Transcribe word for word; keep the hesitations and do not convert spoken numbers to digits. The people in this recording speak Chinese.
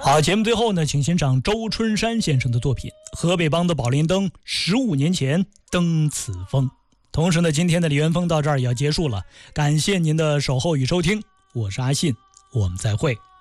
好，节目最后呢，请欣赏周春山先生的作品《河北梆子宝莲灯》，十五年前登此峰。同时呢，今天的李元峰到这儿也要结束了，感谢您的守候与收听，我是阿信，我们再会。